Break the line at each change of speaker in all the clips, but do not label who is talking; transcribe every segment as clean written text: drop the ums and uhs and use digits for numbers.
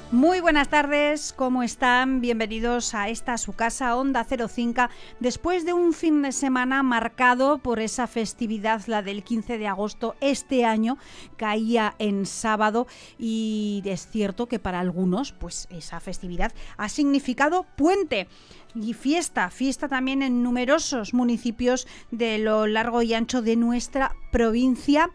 Muy buenas tardes, ¿cómo están? Bienvenidos a esta su casa, Onda 05, después de un fin de semana marcado por esa festividad, la del 15 de agosto. Este año caía en sábado y es cierto que para algunos pues esa festividad ha significado puente. Y fiesta también en numerosos municipios de lo largo y ancho de nuestra provincia.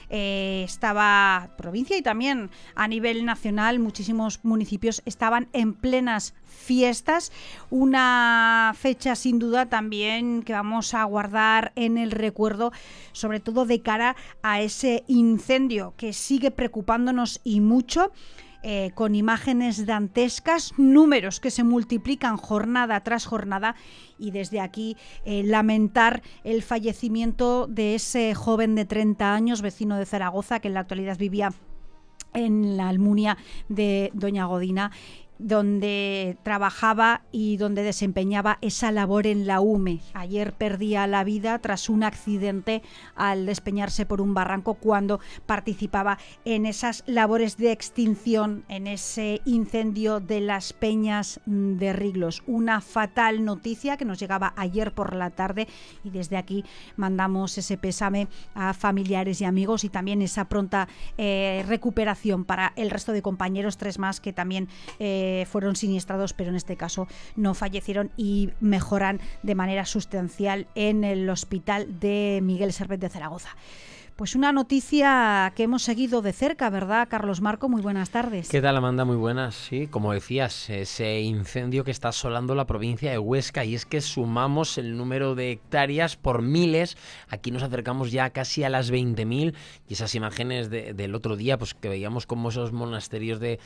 Estaba provincia y también a nivel nacional muchísimos municipios estaban en plenas fiestas, una fecha sin duda también que vamos a guardar en el recuerdo, sobre todo de cara a ese incendio que sigue preocupándonos y mucho. Con imágenes dantescas, números que se multiplican jornada tras jornada, y desde aquí lamentar el fallecimiento de ese joven de 30 años, vecino de Zaragoza, que en la actualidad vivía en la Almunia de Doña Godina, donde trabajaba y donde desempeñaba esa labor en la UME. Ayer perdía la vida tras un accidente al despeñarse por un barranco cuando participaba en esas labores de extinción en ese incendio de las Peñas de Riglos. Una fatal noticia que nos llegaba ayer por la tarde, y desde aquí mandamos ese pésame a familiares y amigos y también esa pronta recuperación para el resto de compañeros, 3 más que también fueron siniestrados, pero en este caso no fallecieron y mejoran de manera sustancial en el hospital de Miguel Servet de Zaragoza. Pues una noticia que hemos seguido de cerca, ¿verdad, Carlos Marco? Muy buenas tardes.
¿Qué tal, Amanda? Muy buenas. Sí, como decías, ese incendio que está asolando la provincia de Huesca, y es que sumamos el número de hectáreas por miles. Aquí nos acercamos ya casi a las 20.000, y esas imágenes del otro día, pues que veíamos como esos monasterios de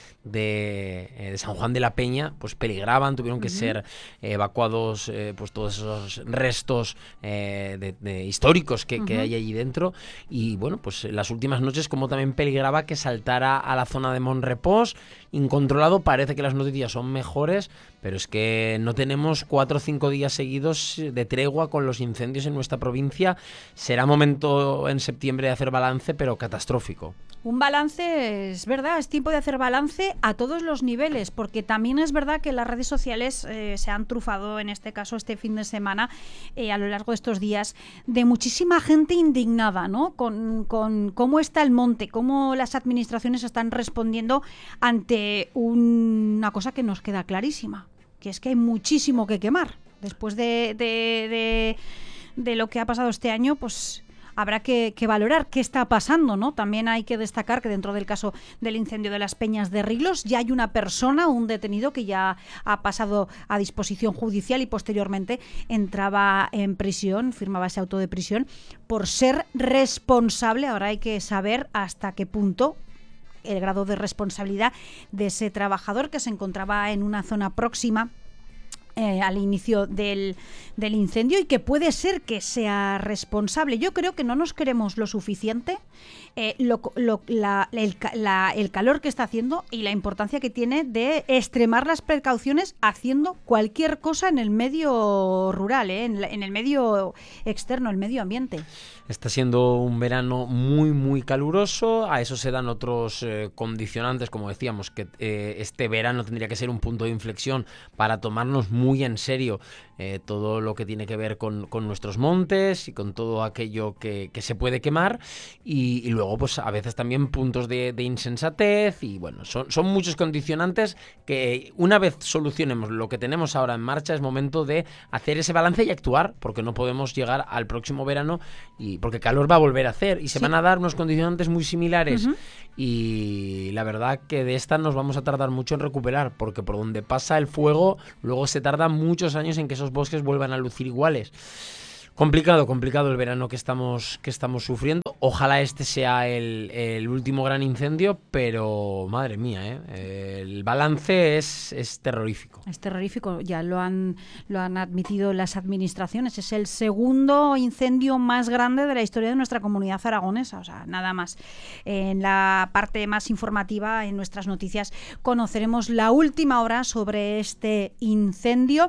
San Juan de la Peña, pues peligraban, tuvieron que ser evacuados, pues todos esos restos históricos que hay allí dentro. Y bueno, pues las últimas noches como también peligraba que saltara a la zona de Monrepós, incontrolado. Parece que las noticias son mejores, pero es que no tenemos 4 o 5 días seguidos de tregua con los incendios en nuestra provincia. Será momento en septiembre de hacer balance, pero catastrófico.
Un balance, es verdad, es tiempo de hacer balance a todos los niveles, porque también es verdad que las redes sociales se han trufado, en este caso este fin de semana, a lo largo de estos días, de muchísima gente indignada, ¿no? Con cómo está el monte, cómo las administraciones están respondiendo ante una cosa que nos queda clarísima, que es que hay muchísimo que quemar. Después de lo que ha pasado este año, pues habrá que valorar qué está pasando, ¿no? También hay que destacar que dentro del caso del incendio de las Peñas de Riglos ya hay una persona, un detenido, que ya ha pasado a disposición judicial y posteriormente entraba en prisión, firmaba ese auto de prisión por ser responsable. Ahora hay que saber hasta qué punto el grado de responsabilidad de ese trabajador que se encontraba en una zona próxima al inicio del incendio, y que puede ser que sea responsable. Yo creo que no nos queremos lo suficiente el calor que está haciendo y la importancia que tiene de extremar las precauciones haciendo cualquier cosa en el medio rural, en el medio externo, el medio ambiente.
Está siendo un verano muy, muy caluroso. A eso se dan otros condicionantes, como decíamos, que este verano tendría que ser un punto de inflexión para tomarnos muy en serio todo lo que tiene que ver con nuestros montes y con todo aquello que se puede quemar, y luego pues a veces también puntos de insensatez, y bueno, son muchos condicionantes que una vez solucionemos lo que tenemos ahora en marcha es momento de hacer ese balance y actuar, porque no podemos llegar al próximo verano y porque calor va a volver a hacer y se van a dar unos condicionantes muy similares. Y la verdad que de esta nos vamos a tardar mucho en recuperar, porque por donde pasa el fuego luego se tarda muchos años en que esos bosques vuelvan a lucir iguales. Complicado el verano que estamos sufriendo. Ojalá este sea el último gran incendio, pero madre mía, el balance es terrorífico.
Es terrorífico, ya lo han admitido las administraciones. Es el segundo incendio más grande de la historia de nuestra comunidad aragonesa, o sea, nada más. En la parte más informativa, en nuestras noticias, conoceremos la última hora sobre este incendio,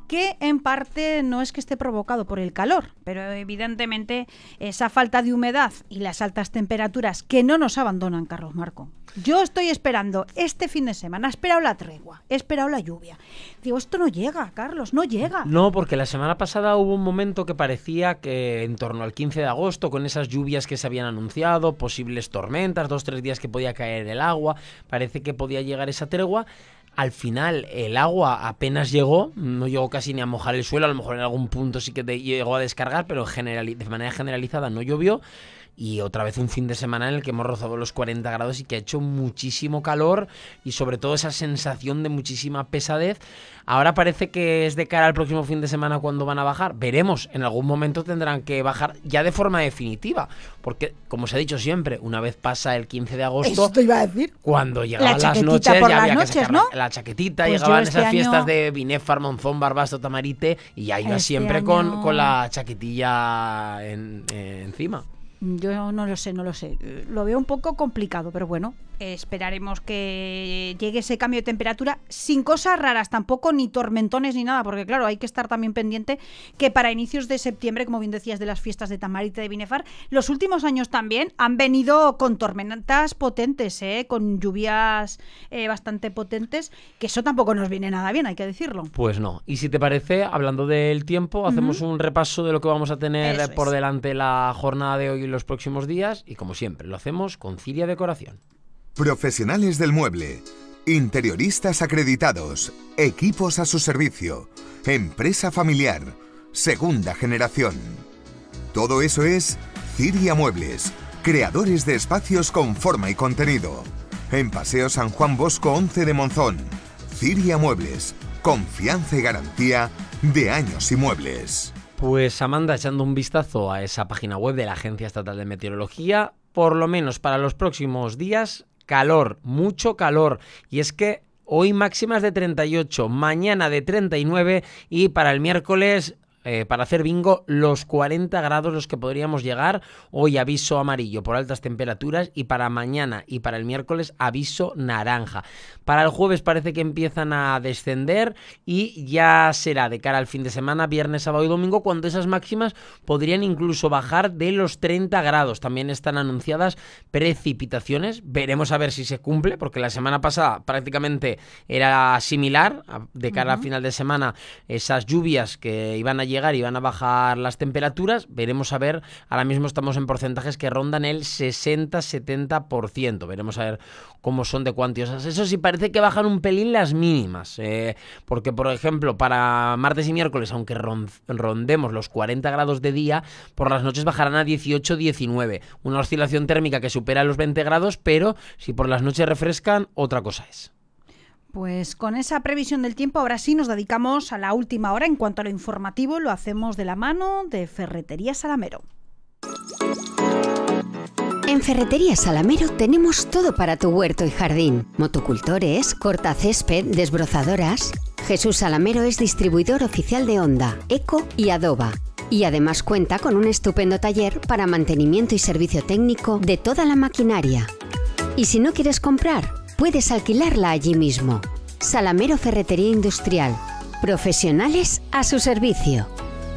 que en parte no es que esté provocado por el calor, pero evidentemente esa falta de humedad y las altas temperaturas que no nos abandonan, Carlos Marco. Yo estoy esperando este fin de semana, he esperado la tregua, he esperado la lluvia. Digo, esto no llega, Carlos, no llega.
No, porque la semana pasada hubo un momento que parecía que en torno al 15 de agosto, con esas lluvias que se habían anunciado, posibles tormentas, 2-3 días que podía caer el agua, parece que podía llegar esa tregua. Al final el agua apenas llegó, no llegó casi ni a mojar el suelo, a lo mejor en algún punto sí que llegó a descargar, pero de manera generalizada no llovió. Y otra vez un fin de semana en el que hemos rozado los 40 grados y que ha hecho muchísimo calor y sobre todo esa sensación de muchísima pesadez. Ahora parece que es de cara al próximo fin de semana cuando van a bajar. Veremos, en algún momento tendrán que bajar ya de forma definitiva. Porque, como se ha dicho siempre, una vez pasa el 15 de agosto...
Esto iba a decir.
Cuando llegaban las noches ya había que sacar
¿no?
la chaquetita,
pues
llegaban
este
esas
año...
fiestas de Binéfar, Monzón, Barbasto, Tamarite y ya iba siempre
año...
con la chaquetilla encima.
Yo no lo sé. Lo veo un poco complicado, pero bueno, esperaremos que llegue ese cambio de temperatura sin cosas raras tampoco, ni tormentones ni nada, porque claro, hay que estar también pendiente que para inicios de septiembre, como bien decías, de las fiestas de Tamarite, de Binéfar, los últimos años también han venido con tormentas potentes, con lluvias bastante potentes, que eso tampoco nos viene nada bien, hay que decirlo.
Pues no. Y si te parece, hablando del tiempo, hacemos un repaso de lo que vamos a tener por delante la jornada de hoy y los próximos días, y como siempre, lo hacemos con Ciria Decoración.
Profesionales del mueble, interioristas acreditados, equipos a su servicio, empresa familiar, segunda generación. Todo eso es Ciria Muebles, creadores de espacios con forma y contenido. En Paseo San Juan Bosco 11 de Monzón. Ciria Muebles, confianza y garantía de años y muebles.
Pues Amanda, echando un vistazo a esa página web de la Agencia Estatal de Meteorología, por lo menos para los próximos días, calor, mucho calor. Y es que hoy máximas de 38, mañana de 39 y para el miércoles... para hacer bingo, los 40 grados los que podríamos llegar. Hoy aviso amarillo por altas temperaturas y para mañana y para el miércoles aviso naranja. Para el jueves parece que empiezan a descender y ya será de cara al fin de semana, viernes, sábado y domingo, cuando esas máximas podrían incluso bajar de los 30 grados. También están anunciadas precipitaciones. Veremos a ver si se cumple, porque la semana pasada prácticamente era similar. De cara al final de semana, esas lluvias que iban a llegar y van a bajar las temperaturas, veremos a ver, ahora mismo estamos en porcentajes que rondan el 60-70%, veremos a ver cómo son de cuantiosas. Eso sí, parece que bajan un pelín las mínimas, porque por ejemplo para martes y miércoles, aunque rondemos los 40 grados de día, por las noches bajarán a 18-19, una oscilación térmica que supera los 20 grados, pero si por las noches refrescan, otra cosa es.
Pues con esa previsión del tiempo, ahora sí nos dedicamos a la última hora. En cuanto a lo informativo, lo hacemos de la mano de Ferretería Salamero.
En Ferretería Salamero tenemos todo para tu huerto y jardín. Motocultores, cortacésped, desbrozadoras. Jesús Salamero es distribuidor oficial de Honda, Eco y Adoba. Y además cuenta con un estupendo taller para mantenimiento y servicio técnico de toda la maquinaria. Y si no quieres comprar, puedes alquilarla allí mismo. Salamero Ferretería Industrial. Profesionales a su servicio.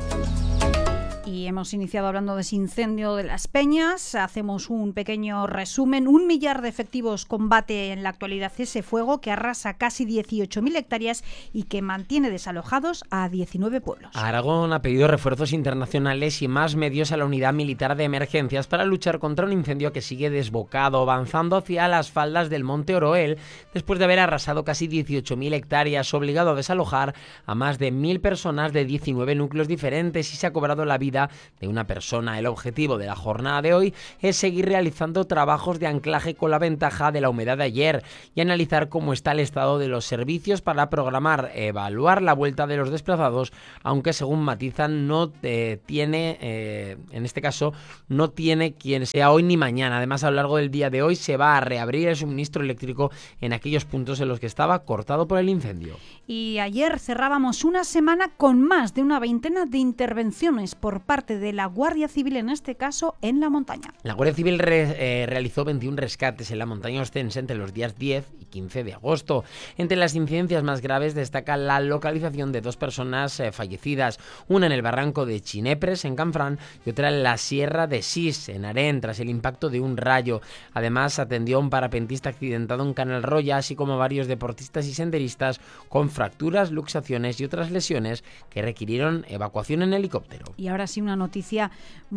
Y hemos iniciado hablando de ese incendio de Las Peñas. Hacemos un pequeño resumen. 1 millar de efectivos combate en la actualidad ese fuego que arrasa casi 18.000 hectáreas y que mantiene desalojados a 19 pueblos.
Aragón ha pedido refuerzos internacionales y más medios a la unidad militar de emergencias para luchar contra un incendio que sigue desbocado, avanzando hacia las faldas del Monte Oroel, después de haber arrasado casi 18.000 hectáreas, obligado a desalojar a más de 1.000 personas de 19 núcleos diferentes y se ha cobrado la vida de una persona. El objetivo de la jornada de hoy es seguir realizando trabajos de anclaje con la ventaja de la humedad de ayer y analizar cómo está el estado de los servicios para programar, evaluar la vuelta de los desplazados, aunque según matizan no tiene, en este caso, no tiene quien sea hoy ni mañana. Además, a lo largo del día de hoy se va a reabrir el suministro eléctrico en aquellos puntos en los que estaba cortado por el incendio.
Y ayer cerrábamos una semana con más de una veintena de intervenciones por por parte de la Guardia Civil, en este caso en la montaña.
La Guardia Civil realizó 21 rescates en la montaña ostense entre los días 10 y 15 de agosto. Entre las incidencias más graves destaca la localización de 2 personas fallecidas, una en el barranco de Chinepres, en Canfrán, y otra en la sierra de Sis, en Arén, tras el impacto de un rayo. Además, atendió a un parapentista accidentado en Canal Roya, así como a varios deportistas y senderistas con fracturas, luxaciones y otras lesiones que requirieron evacuación en helicóptero.
Y ahora sí, una noticia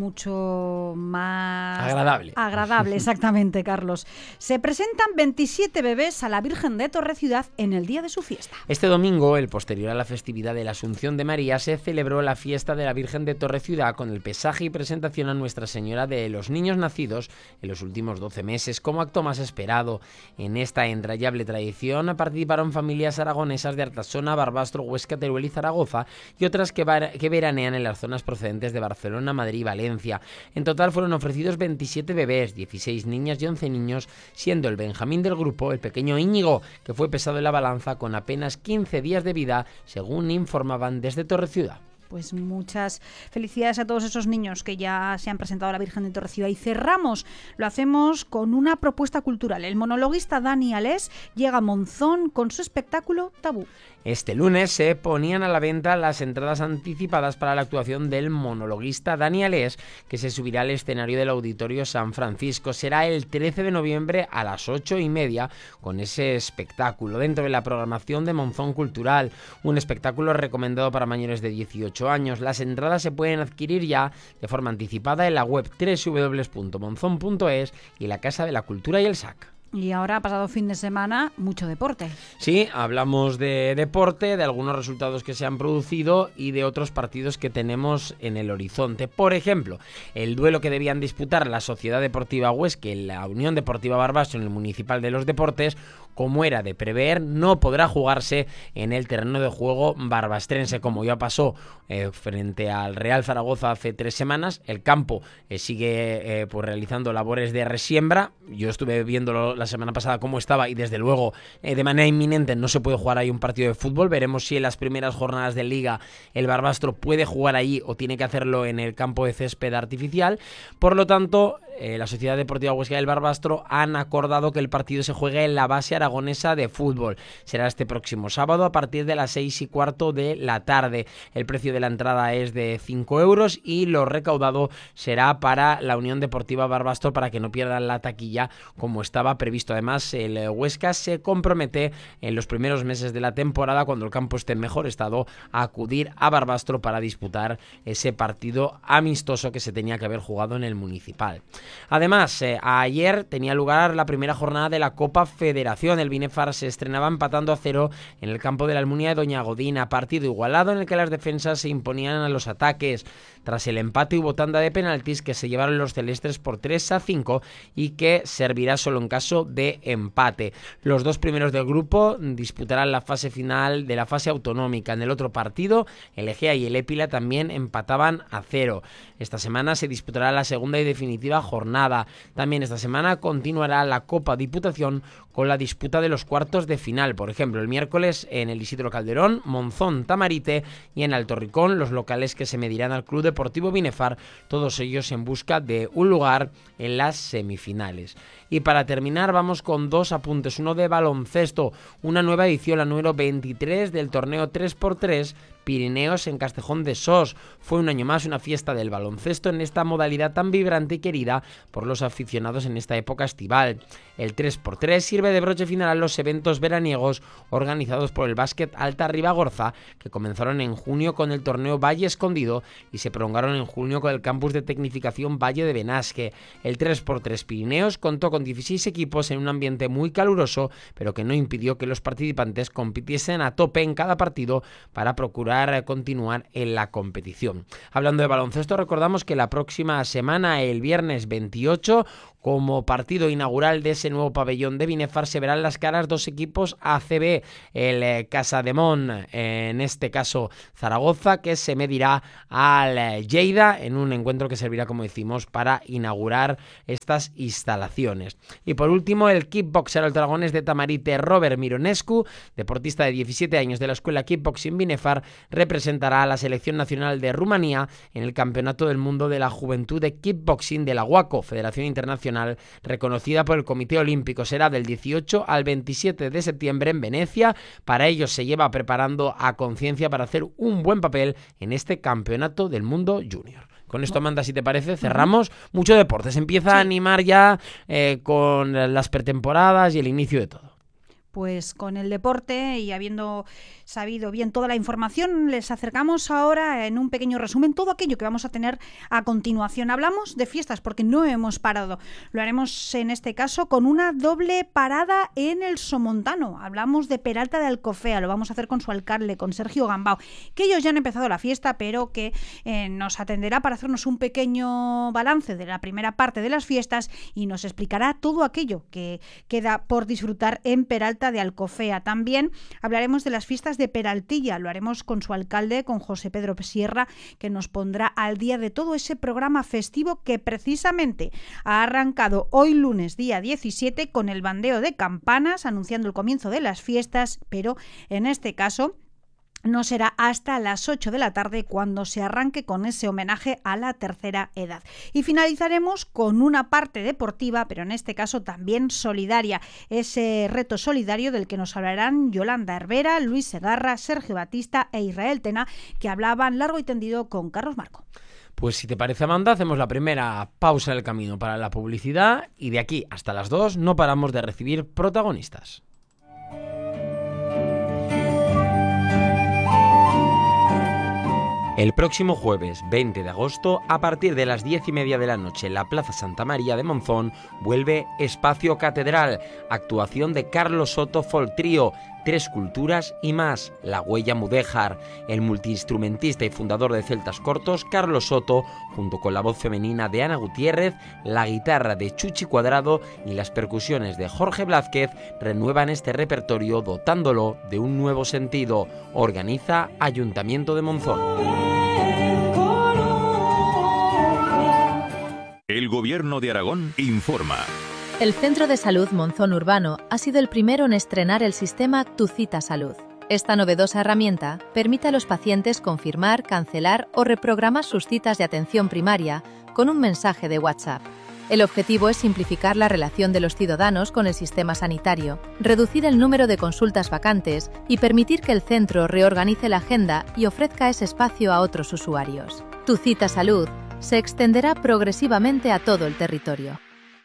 mucho más
agradable,
exactamente, Carlos. Se presentan 27 bebés a la Virgen de Torreciudad en el día de su fiesta.
Este domingo, el posterior a la festividad de la Asunción de María, se celebró la fiesta de la Virgen de Torreciudad con el pesaje y presentación a Nuestra Señora de los niños nacidos en los últimos 12 meses como acto más esperado. En esta entrañable tradición participaron familias aragonesas de Artasona, Barbastro, Huesca, Teruel y Zaragoza, y otras que veranean en las zonas procedentes de Barcelona, Madrid y Valencia. En total fueron ofrecidos 27 bebés, 16 niñas y 11 niños, siendo el Benjamín del grupo el pequeño Íñigo, que fue pesado en la balanza con apenas 15 días de vida, según informaban desde Torreciudad.
Pues muchas felicidades a todos esos niños que ya se han presentado a la Virgen de Torreciudad. Y cerramos, lo hacemos con una propuesta cultural. El monologuista Dani Alés llega a Monzón con su espectáculo Tabú.
Este lunes se ponían a la venta las entradas anticipadas para la actuación del monologuista Dani Alés, que se subirá al escenario del Auditorio San Francisco. Será el 13 de noviembre a las 8:30 con ese espectáculo dentro de la programación de Monzón Cultural, un espectáculo recomendado para mayores de 18 años. Las entradas se pueden adquirir ya de forma anticipada en la web www.monzon.es y la Casa de la Cultura y el SAC.
Y ahora, pasado fin de semana, mucho deporte.
Sí, hablamos de deporte, de algunos resultados que se han producido y de otros partidos que tenemos en el horizonte. Por ejemplo, el duelo que debían disputar la Sociedad Deportiva Huesca y la Unión Deportiva Barbastro en el Municipal de los Deportes, como era de prever, no podrá jugarse en el terreno de juego barbastrense, como ya pasó frente al Real Zaragoza hace 3 semanas. El campo sigue pues realizando labores de resiembra. Yo estuve viéndolo la semana pasada cómo estaba y desde luego de manera inminente no se puede jugar ahí un partido de fútbol. Veremos si en las primeras jornadas de Liga el Barbastro puede jugar allí o tiene que hacerlo en el campo de césped artificial. Por lo tanto, la Sociedad Deportiva Huesca y el Barbastro han acordado que el partido se juegue en la base aragonesa de fútbol. Será este próximo sábado a partir de las 6:15 de la tarde. El precio de la entrada es de 5 euros y lo recaudado será para la Unión Deportiva Barbastro para que no pierdan la taquilla como estaba previsto. Además, el Huesca se compromete en los primeros meses de la temporada, cuando el campo esté en mejor estado, a acudir a Barbastro para disputar ese partido amistoso que se tenía que haber jugado en el Municipal. Además, ayer tenía lugar la primera jornada de la Copa Federación. El Binefar se estrenaba empatando a 0 en el campo de la Almunia de Doña Godina, partido igualado en el que las defensas se imponían a los ataques. Tras el empate hubo tanda de penaltis que se llevaron los celestes por 3-5 y que servirá solo en caso de empate. Los 2 primeros del grupo disputarán la fase final de la fase autonómica. En el otro partido, el Egea y el Épila también empataban a 0. Esta semana se disputará la segunda y definitiva jornada. También esta semana continuará la Copa Diputación con la disputa de los cuartos de final. Por ejemplo, el miércoles en el Isidro Calderón, Monzón Tamarite, y en Alto Ricón los locales que se medirán al Club Deportivo Binefar, todos ellos en busca de un lugar en las semifinales. Y para terminar vamos con 2 apuntes, uno de baloncesto, una nueva edición, la número 23 del torneo 3x3 Pirineos en Castejón de Sos. Fue un año más una fiesta del baloncesto en esta modalidad tan vibrante y querida por los aficionados en esta época estival. El 3x3 sirve de broche final a los eventos veraniegos organizados por el Básquet Alta Ribagorza, que comenzaron en junio con el torneo Valle Escondido y se prolongaron en junio con el campus de tecnificación Valle de Benasque. El 3x3 Pirineos contó con 16 equipos en un ambiente muy caluroso, pero que no impidió que los participantes compitiesen a tope en cada partido para procurar continuar en la competición. Hablando de baloncesto, recordamos que la próxima semana, el viernes 28, como partido inaugural de ese nuevo pabellón de Binefar, Binefar se verán las caras dos equipos ACB, el Casademont, en este caso Zaragoza, que se medirá al Lleida en un encuentro que servirá, como decimos, para inaugurar estas instalaciones. Y por último, el kickboxer Dragones de Tamarite, Robert Mironescu, deportista de 17 años de la escuela Kickboxing Binefar, representará a la selección nacional de Rumanía en el Campeonato del Mundo de la Juventud de Kickboxing de la WACO, Federación Internacional reconocida por el Comité Olímpico. Será del 18 al 27 de septiembre en Venecia. Para ello se lleva preparando a conciencia para hacer un buen papel en este Campeonato del Mundo Junior. Con esto, Amanda, si te parece, cerramos. Mucho deporte. Se empieza a animar ya con las pretemporadas y el inicio de todo.
Pues con el deporte y habiendo sabido bien toda la información, les acercamos ahora en un pequeño resumen todo aquello que vamos a tener a continuación. Hablamos de fiestas porque no hemos parado. Lo haremos en este caso con una doble parada en el Somontano. Hablamos de Peralta de Alcofea, lo vamos a hacer con su alcalde, con Sergio Gambao, que ellos ya han empezado la fiesta, pero que nos atenderá para hacernos un pequeño balance de la primera parte de las fiestas y nos explicará todo aquello que queda por disfrutar en Peralta de Alcofea. También hablaremos de las fiestas de Peraltilla, lo haremos con su alcalde, con José Pedro Sierra, que nos pondrá al día de todo ese programa festivo que precisamente ha arrancado hoy lunes día 17 con el bandeo de campanas anunciando el comienzo de las fiestas, pero en este caso no será hasta las 8 de la tarde cuando se arranque con ese homenaje a la tercera edad. Y finalizaremos con una parte deportiva, pero en este caso también solidaria. Ese reto solidario del que nos hablarán Yolanda Herrera, Luis Segarra, Sergio Batista e Israel Tena, que hablaban largo y tendido con Carlos Marco.
Pues si te parece, Amanda, hacemos la primera pausa en el camino para la publicidad y de aquí hasta las 2 no paramos de recibir protagonistas. El próximo jueves 20 de agosto, a partir de las 10:30 de la noche en la Plaza Santa María de Monzón, vuelve Espacio Catedral, actuación de Carlos Soto Folk Trío, Tres Culturas y más, La Huella Mudéjar. El multiinstrumentista y fundador de Celtas Cortos, Carlos Soto, junto con la voz femenina de Ana Gutiérrez, la guitarra de Chuchi Cuadrado y las percusiones de Jorge Blázquez, renuevan este repertorio dotándolo de un nuevo sentido. Organiza Ayuntamiento de Monzón.
El Gobierno de Aragón informa.
El Centro de Salud Monzón Urbano ha sido el primero en estrenar el sistema Tu Cita Salud. Esta novedosa herramienta permite a los pacientes confirmar, cancelar o reprogramar sus citas de atención primaria con un mensaje de WhatsApp. El objetivo es simplificar la relación de los ciudadanos con el sistema sanitario, reducir el número de consultas vacantes y permitir que el centro reorganice la agenda y ofrezca ese espacio a otros usuarios. Tu Cita Salud se extenderá progresivamente a todo el territorio.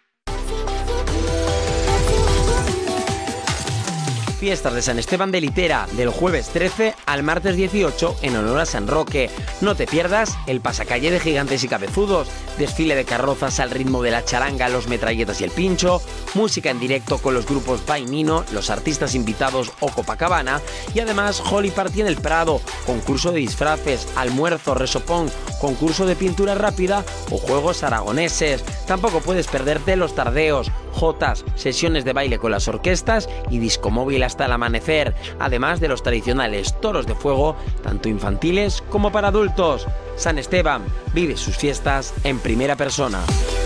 Fiestas de San Esteban de Litera, del jueves 13 al martes 18 en honor a San Roque. No te pierdas el pasacalle de Gigantes y Cabezudos, desfile de carrozas al ritmo de la charanga, los metralletas y el pincho, música en directo con los grupos Vainino, los artistas invitados o Copacabana y además Holy Party en el Prado, concurso de disfraces, almuerzo, resopón, concurso de pintura rápida o juegos aragoneses. Tampoco puedes perderte los tardeos, jotas, sesiones de baile con las orquestas y discomóvil hasta el amanecer, además de los tradicionales toros de fuego, tanto infantiles como para adultos. San Esteban vive sus fiestas en primera persona.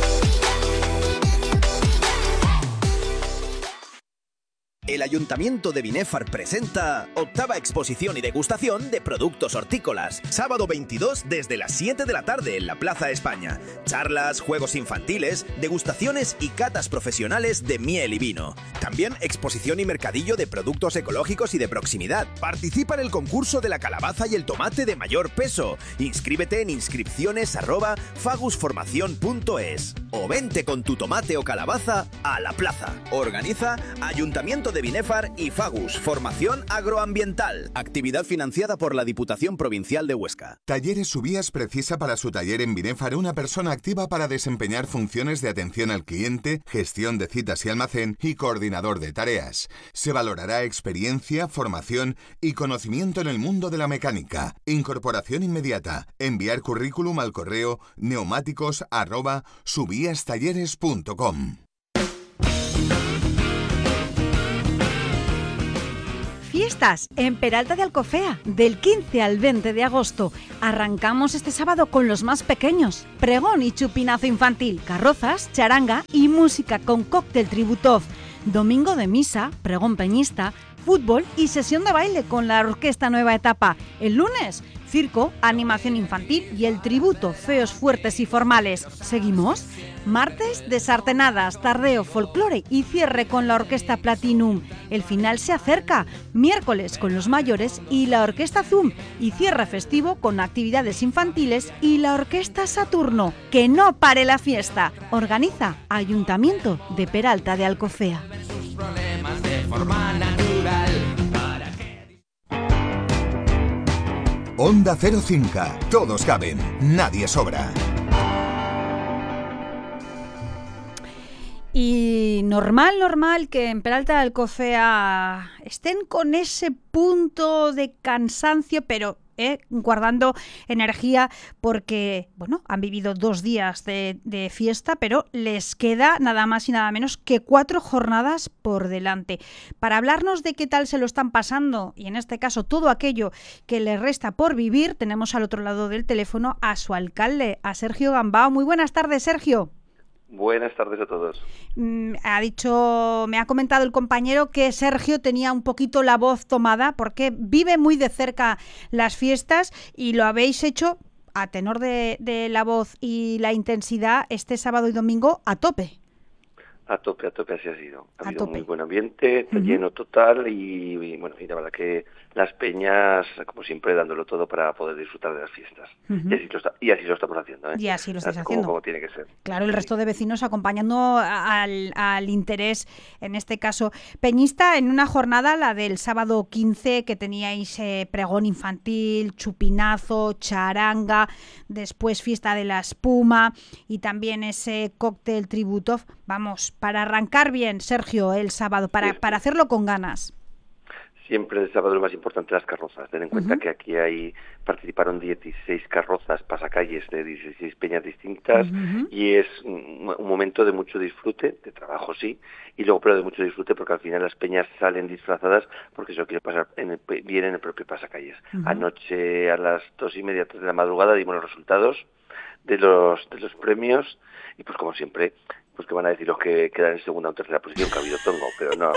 El Ayuntamiento de Binefar presenta octava exposición y degustación de productos hortícolas. Sábado 22 desde las 7 de la tarde en la Plaza España. Charlas, juegos infantiles, degustaciones y catas profesionales de miel y vino. También exposición y mercadillo de productos ecológicos y de proximidad. Participa en el concurso de la calabaza y el tomate de mayor peso. Inscríbete en inscripciones@fagusformacion.es o vente con tu tomate o calabaza a la plaza. Organiza Ayuntamiento de Binefar y Fagus, formación agroambiental. Actividad financiada por la Diputación Provincial de Huesca.
Talleres Subías precisa para su taller en Binefar una persona activa para desempeñar funciones de atención al cliente, gestión de citas y almacén y coordinador de tareas. Se valorará experiencia, formación y conocimiento en el mundo de la mecánica. Incorporación inmediata. Enviar currículum al correo neumáticos@subiastalleres.com.
Fiestas en Peralta de Alcofea, del 15 al 20 de agosto. Arrancamos este sábado con los más pequeños. Pregón y chupinazo infantil, carrozas, charanga y música con cóctel tributov. Domingo de misa, pregón peñista, fútbol y sesión de baile con la orquesta Nueva Etapa. El lunes, circo, animación infantil y el tributo Feos, Fuertes y Formales. ¿Seguimos? Martes, desartenadas, tardeo, folclore y cierre con la orquesta Platinum. El final se acerca. Miércoles con los mayores y la orquesta Zoom. Y cierre festivo con actividades infantiles y la orquesta Saturno. ¡Que no pare la fiesta! Organiza Ayuntamiento de Peralta de Alcofea.
Onda 05. Todos caben, nadie sobra.
Y normal que en Peralta de Alcofea estén con ese punto de cansancio, pero guardando energía porque, bueno, han vivido 2 días de fiesta, pero les queda nada más y nada menos que 4 jornadas por delante. Para hablarnos de qué tal se lo están pasando y en este caso todo aquello que les resta por vivir, tenemos al otro lado del teléfono a su alcalde, a Sergio Gambao. Muy buenas tardes, Sergio.
Buenas tardes a todos.
Me ha comentado el compañero que Sergio tenía un poquito la voz tomada porque vive muy de cerca las fiestas y lo habéis hecho a tenor de la voz y la intensidad este sábado y domingo a tope.
A tope, así ha sido. Ha habido muy buen ambiente, lleno total y bueno, y la verdad que las peñas, como siempre, dándolo todo para poder disfrutar de las fiestas. Y así lo estamos haciendo.
Y así lo estáis haciendo.
Como tiene que ser.
Claro, el resto de vecinos acompañando al interés, en este caso peñista, en una jornada, la del sábado 15, que teníais pregón infantil, chupinazo, charanga, después fiesta de la espuma y también ese cóctel tributov. Vamos, para arrancar bien, Sergio, el sábado, para hacerlo con ganas.
Siempre el sábado lo más importante, las carrozas. Ten en cuenta que aquí participaron 16 carrozas pasacalles de 16 peñas distintas y es un momento de mucho disfrute, de trabajo sí, y luego pero de mucho disfrute porque al final las peñas salen disfrazadas porque eso quiere pasar bien en el propio pasacalles. Anoche a las 2:30, 3 de la madrugada dimos los resultados de los premios y pues como siempre, pues que van a decir los que quedan en segunda o tercera posición, que ha habido tongo, pero no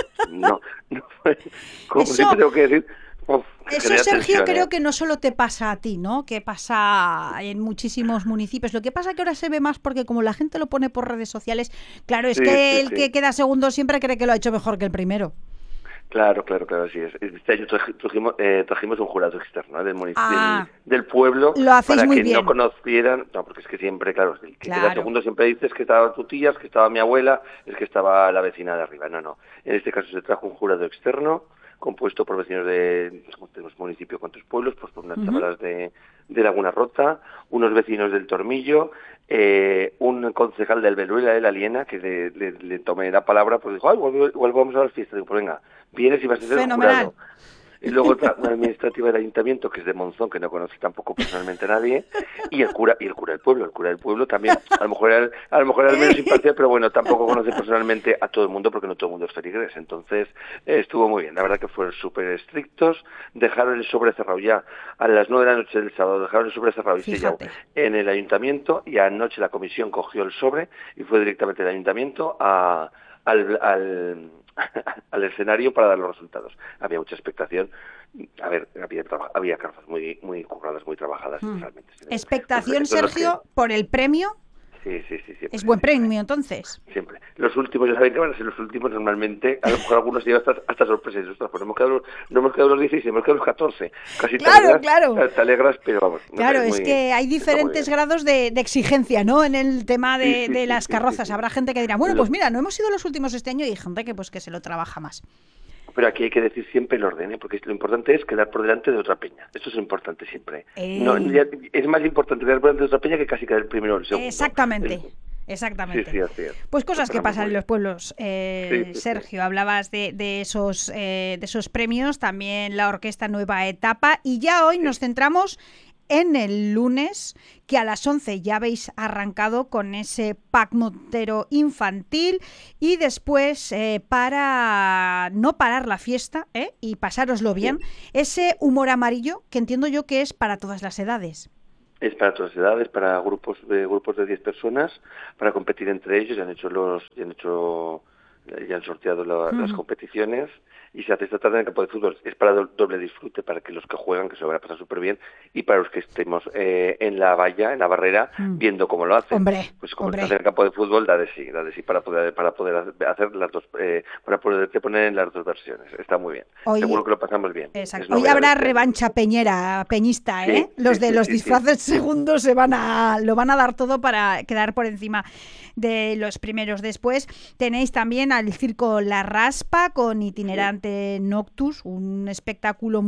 como
eso,
siempre tengo que decir.
Eso, Sergio, creo que no solo te pasa a ti, ¿no? Que pasa en muchísimos municipios. Lo que pasa que ahora se ve más porque como la gente lo pone por redes sociales, claro, es que el que queda segundo siempre cree que lo ha hecho mejor que el primero.
Claro, así es. Este año trajimos un jurado externo del municipio, del pueblo, para que no conocieran, porque es que siempre, claro, el que queda segundo siempre dices que estaba tu tía, es que estaba mi abuela, es que estaba la vecina de arriba. No. En este caso se trajo un jurado externo, compuesto por vecinos de tenemos municipio con 3 pueblos, pues por unas chavalas de Laguna Rota, unos vecinos del Tormillo, un concejal del Veruela de la Aliena, que le tomé la palabra, pues dijo, igual vamos a las fiestas. Digo, pues venga, vienes y vas a ser un jurado. Y luego una administrativa del ayuntamiento, que es de Monzón, que no conoce tampoco personalmente a nadie, y el cura del pueblo también, a lo mejor era el menos imparcial, pero bueno, tampoco conoce personalmente a todo el mundo, porque no todo el mundo es feligres. Entonces estuvo muy bien, la verdad que fueron súper estrictos, dejaron el sobre cerrado ya a las 9 de la noche del sábado, dejaron el sobre cerrado y sellado en el ayuntamiento, y anoche la comisión cogió el sobre y fue directamente del ayuntamiento al escenario para dar los resultados. Había mucha expectación. A ver, había cartas muy curradas, muy trabajadas. Realmente.
¿Expectación, Sergio, por el premio?
Sí. Siempre.
¿Es buen premio, entonces?
Siempre. Los últimos, ya saben que van a ser los últimos normalmente. A lo mejor algunos llevan hasta sorpresas. Ostras, pues no hemos quedado los 16, hemos quedado los 14. Casi
claro.
Te alegras, pero vamos.
Claro, es que hay diferentes grados de exigencia, ¿no? En el tema de las carrozas. Habrá gente que dirá, bueno, pues mira, no hemos sido los últimos este año, y hay gente que se lo trabaja más.
Pero aquí hay que decir siempre el orden, porque lo importante es quedar por delante de otra peña. Esto es importante siempre. No, es más importante quedar por delante de otra peña que casi quedar el primero o el segundo.
Exactamente.
Sí, así es.
Pues cosas que pasan en los pueblos. Sergio, hablabas de esos premios, también la orquesta Nueva Etapa, y ya hoy nos centramos en el lunes, que a las 11 ya habéis arrancado con ese pack motero infantil y después, para no parar la fiesta y pasároslo bien, ese humor amarillo que entiendo yo que es para todas las edades.
Es para todas las edades, para grupos de 10 personas, para competir entre ellos. Ya han sorteado las competiciones y se hace esta tarde en el campo de fútbol. Es para doble disfrute, para que los que juegan, que se lo van a pasar súper bien, y para los que estemos en la valla, en la barrera, viendo cómo lo hacen. Pues como se hace en el campo de fútbol, da de sí para poder hacer las dos, para poderte poner en las dos versiones. Está muy bien. Hoy, seguro que lo pasamos bien.
Exacto. Hoy habrá revancha peñista, ¿eh? Los disfraces segundos lo van a dar todo para quedar por encima de los primeros. Después tenéis también al Circo La Raspa con Itinerante Noctus, un espectáculo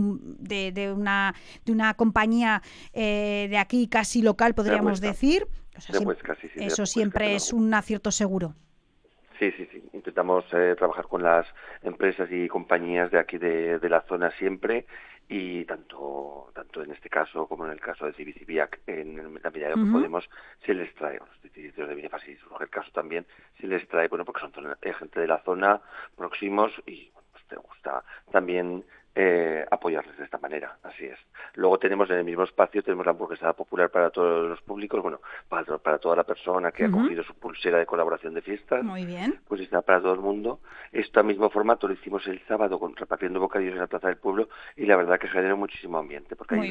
de una compañía de aquí casi local, podríamos decir. O sea, eso siempre es un acierto seguro.
Sí. Intentamos trabajar con las empresas y compañías de aquí de la zona siempre, y tanto en este caso como en el caso de Cibicibiac, en la medida que podemos, se les trae, los distritos de Binefar, si surge el caso también, se les trae, porque son gente de la zona, próximos, y pues te gusta también apoyarles de esta manera, así es. Luego tenemos en el mismo espacio, tenemos la hamburguesada popular para todos los públicos, para toda la persona que ha cogido su pulsera de colaboración de fiestas.
Muy bien.
Pues está para todo el mundo. Este mismo formato lo hicimos el sábado repartiendo bocadillos en la Plaza del Pueblo, y la verdad que generó muchísimo ambiente, porque ahí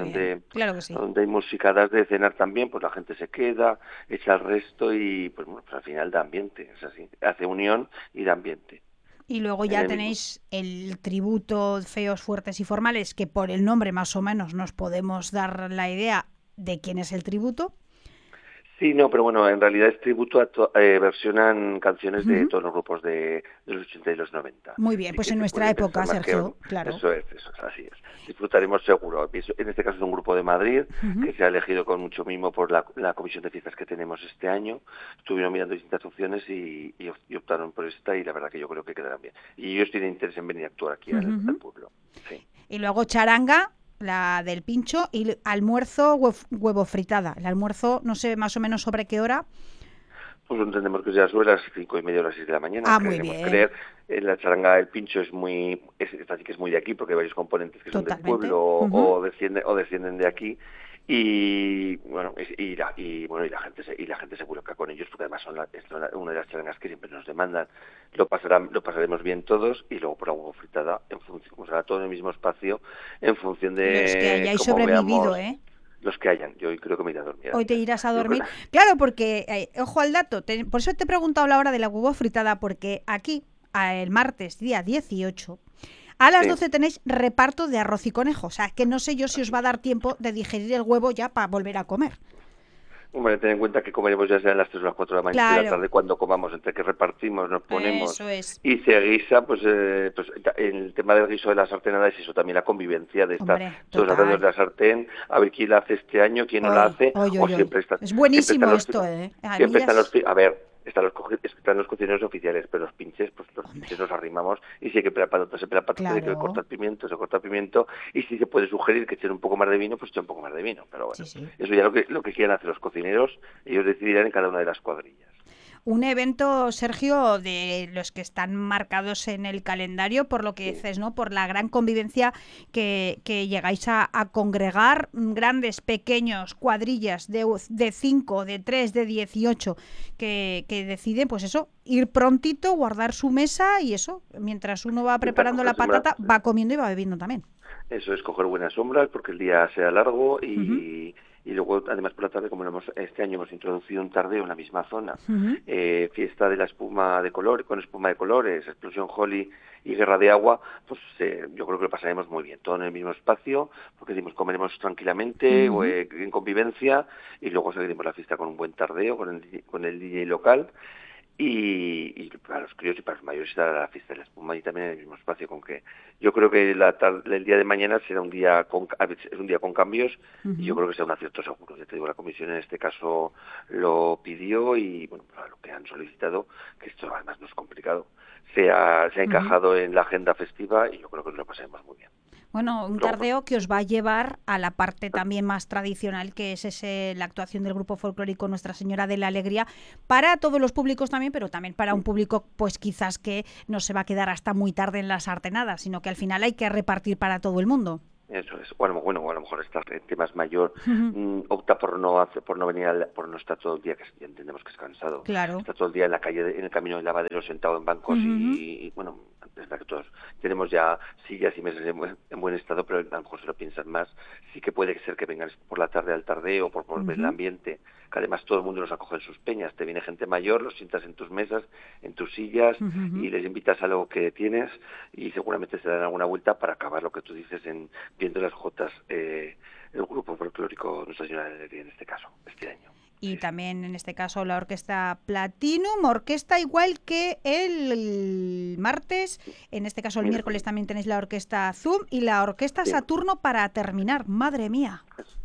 donde hay musicadas de cenar también, pues la gente se queda, echa el resto y pues al final da ambiente, es así, hace unión y da ambiente.
Y luego ya tenéis el tributo Feos, Fuertes y Formales, que por el nombre más o menos nos podemos dar la idea de quién es el tributo.
Sí, no, pero bueno, en realidad es tributo versionan canciones de todos los grupos de los 80 y los 90.
Muy bien, pues en nuestra época, Sergio, claro.
Eso es, así es. Disfrutaremos seguro. En este caso es un grupo de Madrid que se ha elegido con mucho mimo por la comisión de fiestas que tenemos este año. Estuvieron mirando distintas opciones y optaron por esta, y la verdad que yo creo que quedarán bien. Y ellos tienen interés en venir a actuar aquí al pueblo. Sí.
Y luego charanga, la del pincho, y almuerzo huevo fritada. El almuerzo, no sé más o menos sobre qué hora.
Pues entendemos que ya sobre las 5:30 o las 6 de la mañana.
Muy bien.
La charanga, el pincho es muy de aquí, porque hay varios componentes que son del pueblo o descienden de aquí. Y bueno, la gente se vuelca con ellos, porque además es una de las charangas que siempre nos demandan. Lo pasaremos bien todos, y luego por la huevo fritada, en función, como será todo en el mismo espacio, en función de
los que hayáis sobrevivido,
los que hayan. Yo hoy creo que me iré a dormir.
Hoy te irás a dormir. Claro, porque, ojo al dato, por eso te he preguntado la hora de la huevo fritada, porque aquí, el martes, día 18... a las 12 tenéis reparto de arroz y conejo. O sea, que no sé yo si os va a dar tiempo de digerir el huevo ya para volver a comer.
Hombre, ten en cuenta que comeremos ya sea a las 3 o las 4 de la mañana de la tarde, cuando comamos, entre que repartimos, nos ponemos y se guisa, pues el tema del guiso de la sartenada es eso, también la convivencia de estar todos alrededor de la sartén, a ver quién la hace este año, quién no la hace, siempre está.
Es buenísimo esto,
Siempre están están los cocineros oficiales, pero los pinches, pues los pinches nos arrimamos, y si hay que pelar patatas, se pela patatas, si hay que cortar pimiento, se corta pimiento, y si se puede sugerir que echen un poco más de vino, pues echen un poco más de vino, pero bueno, eso ya lo que quieran hacer los cocineros, ellos decidirán en cada una de las cuadrillas.
Un evento, Sergio, de los que están marcados en el calendario, por lo que dices, ¿no? Por la gran convivencia que llegáis a congregar, grandes, pequeños, cuadrillas de 5, de 3, de 18, que deciden, pues eso, ir prontito, guardar su mesa, y eso, mientras uno va preparando la patata, va comiendo y va bebiendo también.
Eso es, coger buenas sombras, porque el día sea largo, y luego, además, por la tarde, como este año hemos introducido un tardeo en la misma zona, fiesta de la espuma de color, con espuma de colores, explosión Holly y guerra de agua, pues yo creo que lo pasaremos muy bien, todo en el mismo espacio, porque comeremos tranquilamente, en convivencia, y luego seguiremos la fiesta con un buen tardeo, con el DJ local, y para los críos y para los mayores estará la fiesta de la espuma y también en el mismo espacio, con que yo creo que el día de mañana será un día con cambios, y yo creo que será un acierto seguro. Ya te digo, la comisión en este caso lo pidió, y bueno, para lo que han solicitado, que esto además no es complicado, se ha encajado en la agenda festiva, y yo creo que lo pasaremos muy bien.
Bueno, un tardeo que os va a llevar a la parte también más tradicional, que es la actuación del grupo folclórico Nuestra Señora de la Alegría, para todos los públicos también, pero también para un público pues quizás que no se va a quedar hasta muy tarde en las artenadas, sino que al final hay que repartir para todo el mundo.
Eso es. Bueno, a lo mejor esta gente más mayor opta por no venir, por no estar todo el día, que ya entendemos que es cansado.
Claro.
Está todo el día en la calle, en el camino del lavadero, sentado en bancos y bueno, es verdad que todos tenemos ya sillas y mesas en buen estado, pero a lo mejor si lo piensas más, sí que puede ser que vengan por la tarde al tardeo, por ver el ambiente, que además todo el mundo los acoge en sus peñas. Te viene gente mayor, los sientas en tus mesas, en tus sillas y les invitas a lo que tienes y seguramente se dan alguna vuelta para acabar lo que tú dices viendo las jotas, el grupo folclórico Nuestra Señora de la Alegría en este caso, este año.
Y también en este caso la Orquesta Platinum, orquesta igual que el martes, en este caso el miércoles también tenéis la Orquesta Zoom y la Orquesta Saturno para terminar, madre mía.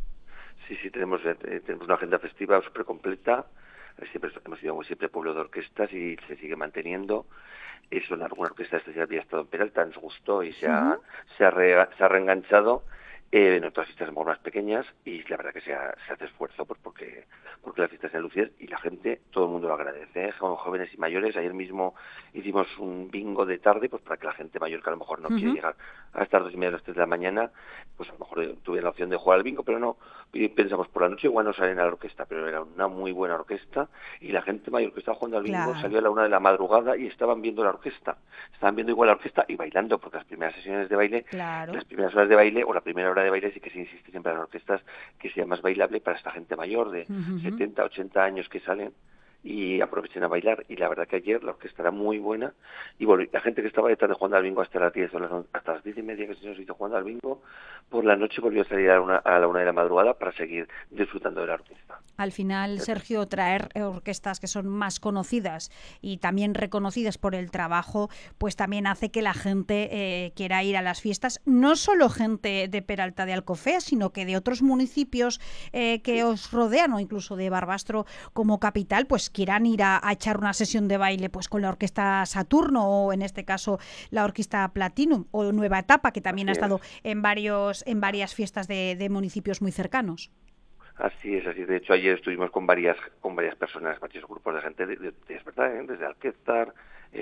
Sí, tenemos una agenda festiva súper completa, hemos sido siempre pueblo de orquestas y se sigue manteniendo. Eso, alguna orquesta esta ya había estado en Peralta, nos gustó y se ha reenganchado en otras fiestas más pequeñas y la verdad que se hace esfuerzo porque las fiestas sean lucidas y la gente, todo el mundo lo agradece, son jóvenes y mayores. Ayer mismo hicimos un bingo de tarde pues para que la gente mayor que a lo mejor no quiere llegar a estas 2:30 a las 3 de la mañana, pues a lo mejor tuviera la opción de jugar al bingo, pero no, pensamos por la noche igual no salen a la orquesta, pero era una muy buena orquesta y la gente mayor que estaba jugando al bingo salió a la 1 de la madrugada y estaban viendo la orquesta, igual la orquesta y bailando, porque las primeras sesiones de baile, las primeras horas de baile o la primera hora de baile sí que se insiste siempre en las orquestas que sea más bailable para esta gente mayor de 70, 80 años que salen y aprovechen a bailar. Y la verdad que ayer la orquesta era muy buena y bueno, la gente que estaba de tarde jugando al bingo hasta las 10 o hasta las 10:30 que se nos hizo jugando al bingo, por la noche volvió a salir a la 1 de la madrugada para seguir disfrutando de la orquesta.
Al final, Sergio, traer orquestas que son más conocidas y también reconocidas por el trabajo, pues también hace que la gente quiera ir a las fiestas, no solo gente de Peralta de Alcofea, sino que de otros municipios que os rodean o incluso de Barbastro como capital, pues quieran ir a echar una sesión de baile pues con la Orquesta Saturno o en este caso la Orquesta Platinum o Nueva Etapa, que también ha estado en varias fiestas de municipios muy cercanos.
Así es. De hecho, ayer estuvimos con varias personas, varios grupos de gente, es verdad, desde Alquézar,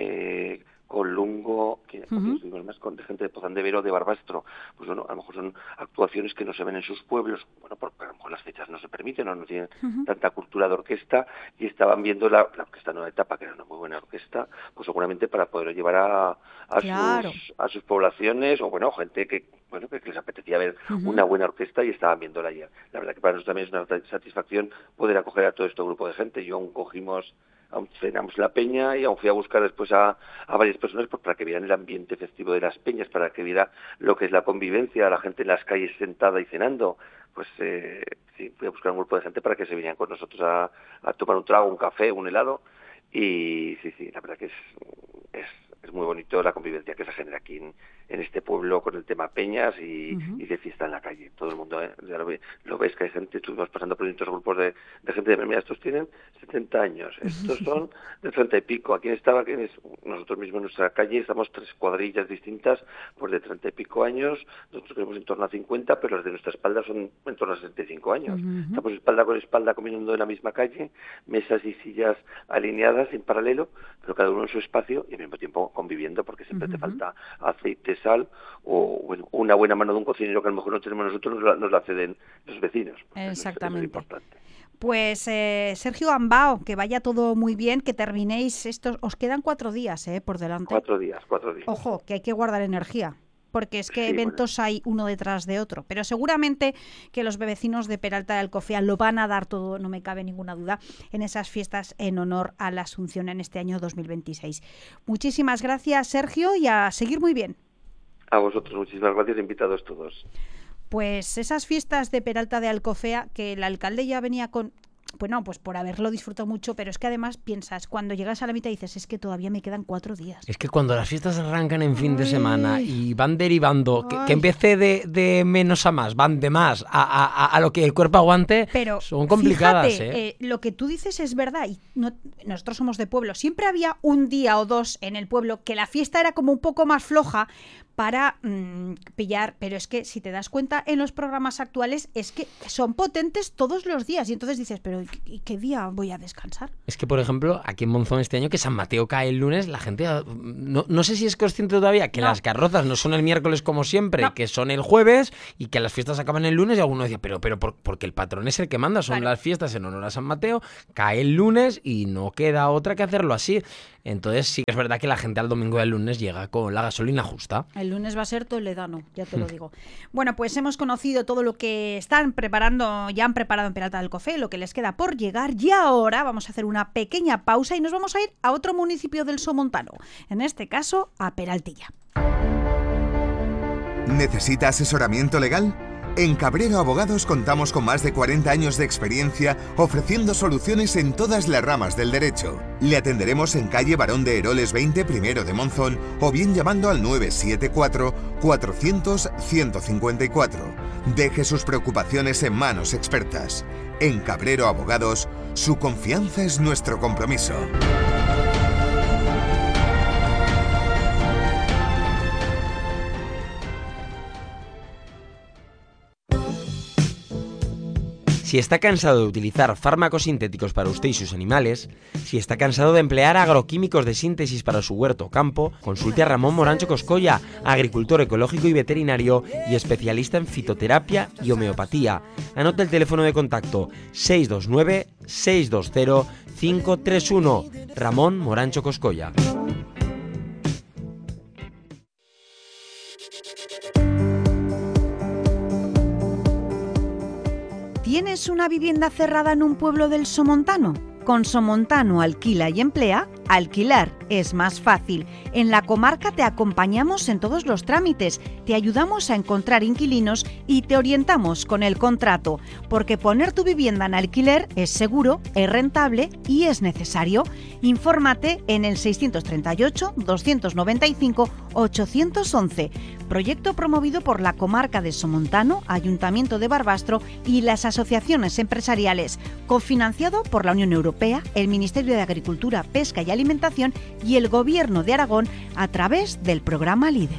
Colungo, que estuvimos más con gente de Pozán de Vero, de Barbastro. Pues bueno, a lo mejor son actuaciones que no se ven en sus pueblos, bueno, porque a lo mejor las fechas no se permiten o no tienen tanta cultura de orquesta y estaban viendo la Orquesta Nueva Etapa, que era una muy buena orquesta, pues seguramente para poder llevar a sus poblaciones o bueno, gente que les apetecía ver una buena orquesta y estaban viéndola ayer. La verdad que para nosotros también es una satisfacción poder acoger a todo este grupo de gente. Aún cenamos la peña y aún fui a buscar después a varias personas pues para que vieran el ambiente festivo de las peñas, para que viera lo que es la convivencia, la gente en las calles sentada y cenando. Pues sí, fui a buscar un grupo de gente para que se vinieran con nosotros a tomar un trago, un café, un helado. Y sí, la verdad que es muy bonito la convivencia que se genera aquí en este pueblo con el tema peñas y de fiesta en la calle. Todo el mundo lo ves que hay gente, estuvimos pasando por distintos grupos de gente de mira, estos tienen 70 años, estos son de 30 y pico. Aquí nosotros mismos en nuestra calle estamos 3 cuadrillas distintas, pues de 30 y pico años, nosotros tenemos en torno a 50, pero las de nuestra espalda son en torno a 65 años. Estamos espalda con espalda comiendo en la misma calle, mesas y sillas alineadas en paralelo, pero cada uno en su espacio y al mismo tiempo conviviendo, porque siempre te falta aceite, sal o bueno, una buena mano de un cocinero que a lo mejor no tenemos nosotros, nos la ceden los vecinos.
Exactamente.
Es importante.
Pues Sergio Ambao, que vaya todo muy bien, que terminéis estos, os quedan 4 días por delante.
4 días.
Ojo, que hay que guardar energía, porque es que eventos hay uno detrás de otro, pero seguramente que los vecinos de Peralta de Alcofea lo van a dar todo, no me cabe ninguna duda, en esas fiestas en honor a la Asunción en este año 2026. Muchísimas gracias, Sergio, y a seguir muy bien.
A vosotros, muchísimas gracias, invitados todos.
Pues esas fiestas de Peralta de Alcofea, que el alcalde ya venía con bueno, pues por haberlo disfrutado mucho, pero es que además piensas, cuando llegas a la mitad dices, es que todavía me quedan 4 días.
Es que cuando las fiestas arrancan en fin de semana y van derivando, que empiece de menos a más, van de más a lo que el cuerpo aguante,
pero
son complicadas.
Fíjate, lo que tú dices es verdad, y nosotros somos de pueblo, siempre había un día o dos en el pueblo que la fiesta era como un poco más floja para pillar, pero es que si te das cuenta en los programas actuales es que son potentes todos los días y entonces dices, pero ¿y qué día voy a descansar?
Es que, por ejemplo, aquí en Monzón este año que San Mateo cae el lunes, la gente no sé si es consciente todavía que las carrozas no son el miércoles como siempre, que son el jueves y que las fiestas acaban el lunes y alguno decía, pero porque el patrón es el que manda, son las fiestas en honor a San Mateo, cae el lunes y no queda otra que hacerlo así. Entonces sí que es verdad que la gente al domingo y al lunes llega con la gasolina justa.
El lunes va a ser toledano, ya te lo digo. Bueno, pues hemos conocido todo lo que están preparando, ya han preparado en Peralta del Cofé, lo que les queda por llegar, y ahora vamos a hacer una pequeña pausa y nos vamos a ir a otro municipio del Somontano, en este caso a Peraltilla.
¿Necesita asesoramiento legal? En Cabrero Abogados contamos con más de 40 años de experiencia ofreciendo soluciones en todas las ramas del derecho. Le atenderemos en calle Barón de Eroles 20, primero de Monzón, o bien llamando al 974-400-154. Deje sus preocupaciones en manos expertas. En Cabrero Abogados, su confianza es nuestro compromiso.
Si está cansado de utilizar fármacos sintéticos para usted y sus animales, si está cansado de emplear agroquímicos de síntesis para su huerto o campo, consulte a Ramón Morancho Coscolla, agricultor ecológico y veterinario y especialista en fitoterapia y homeopatía. Anote el teléfono de contacto 629-620-531. Ramón Morancho Coscolla.
¿Tienes una vivienda cerrada en un pueblo del Somontano? Con Somontano Alquila y Emplea, alquilar es más fácil. En la comarca te acompañamos en todos los trámites, te ayudamos a encontrar inquilinos y te orientamos con el contrato, porque poner tu vivienda en alquiler es seguro, es rentable y es necesario. Infórmate en el 638-295-811. Proyecto promovido por la comarca de Somontano, Ayuntamiento de Barbastro y las asociaciones empresariales, cofinanciado por la Unión Europea, el Ministerio de Agricultura, Pesca y Alimentación y el Gobierno de Aragón a través del programa LIDER.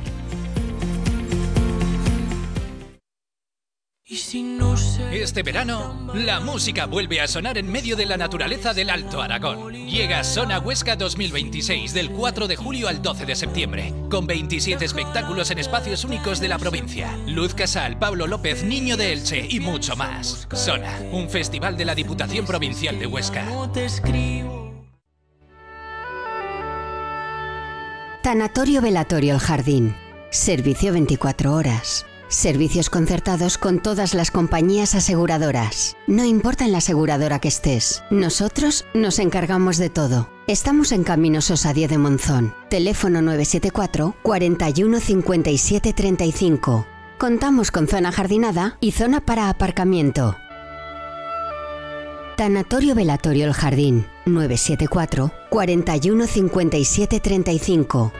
Este verano, la música vuelve a sonar en medio de la naturaleza del Alto Aragón. Llega Sona Huesca 2026 del 4 de julio al 12 de septiembre, con 27 espectáculos en espacios únicos de la provincia. Luz Casal, Pablo López, Niño de Elche y mucho más. Sona, un festival de la Diputación Provincial de Huesca.
Tanatorio Velatorio El Jardín. Servicio 24 horas. Servicios concertados con todas las compañías aseguradoras. No importa en la aseguradora que estés, nosotros nos encargamos de todo. Estamos en Camino Sosa 10 de Monzón. Teléfono 974 41 57 35. Contamos con zona jardinada y zona para aparcamiento. Tanatorio Velatorio El Jardín. 974 41 57 35.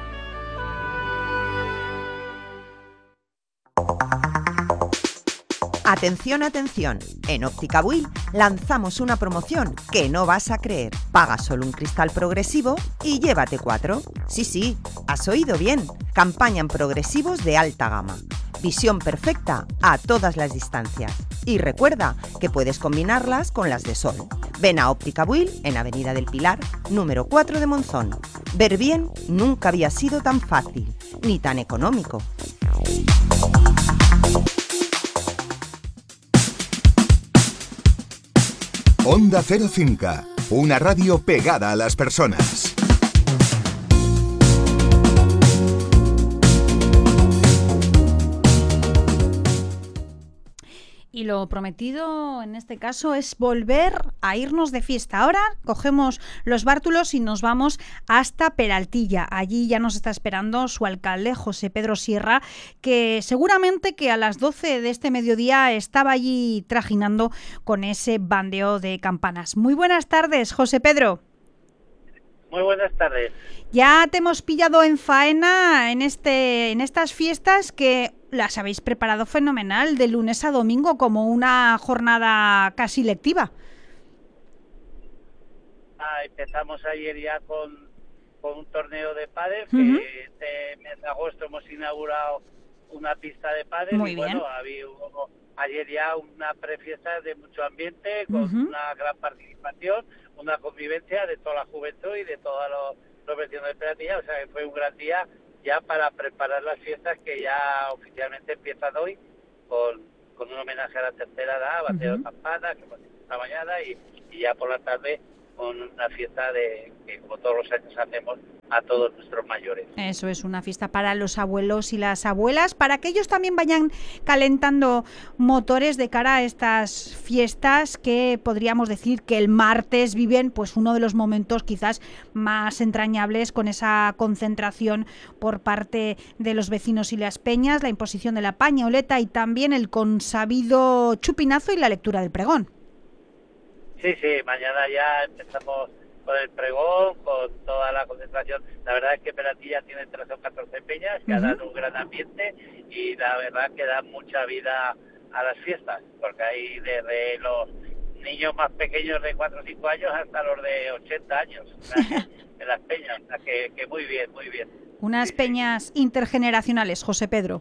Atención, atención. En Óptica Buil lanzamos una promoción que no vas a creer. Paga solo un cristal progresivo y llévate 4. Sí, has oído bien. Campaña en progresivos de alta gama. Visión perfecta a todas las distancias. Y recuerda que puedes combinarlas con las de sol. Ven a Óptica Buil en Avenida del Pilar, número 4 de Monzón. Ver bien nunca había sido tan fácil, ni tan económico.
Onda Cero Cinca, una radio pegada a las personas.
Y lo prometido en este caso es volver a irnos de fiesta. Ahora cogemos los bártulos y nos vamos hasta Peraltilla. Allí ya nos está esperando su alcalde, José Pedro Sierra, que seguramente que a las 12 de este mediodía estaba allí trajinando con ese bandeo de campanas. Muy buenas tardes, José Pedro.
Muy buenas tardes.
Ya te hemos pillado en faena en estas fiestas que las habéis preparado fenomenal, de lunes a domingo, como una jornada casi lectiva.
Empezamos ayer ya con un torneo de pádel, que este mes de agosto hemos inaugurado una pista de pádel.
Muy bien.
Bueno, hubo ayer ya una prefiesta de mucho ambiente, con una gran participación, una convivencia de toda la juventud y de todos los vecinos de Peraltilla. O sea, que fue un gran día ya para preparar las fiestas que ya oficialmente empiezan hoy, con un homenaje a la tercera edad, bateo de campana, que fue esta mañana, y ya por la tarde con una fiesta que como todos los años hacemos a todos nuestros mayores.
Eso es, una fiesta para los abuelos y las abuelas, para que ellos también vayan calentando motores de cara a estas fiestas que podríamos decir que el martes viven pues uno de los momentos quizás más entrañables, con esa concentración por parte de los vecinos y las peñas, la imposición de la pañoleta y también el consabido chupinazo y la lectura del pregón.
Sí, mañana ya empezamos con el pregón, con toda la concentración. La verdad es que Peraltilla tiene 13 o 14 peñas que dan un gran ambiente y la verdad que dan mucha vida a las fiestas, porque hay desde los niños más pequeños de 4 o 5 años hasta los de 80 años en las peñas. O sea, que muy bien, muy bien.
Unas peñas intergeneracionales, José Pedro.